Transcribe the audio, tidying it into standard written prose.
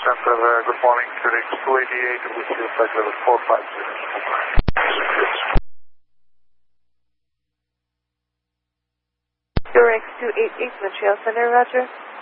Center, good morning. QRX 288 with your flight level 450. QRX 288, Montreal Center, roger.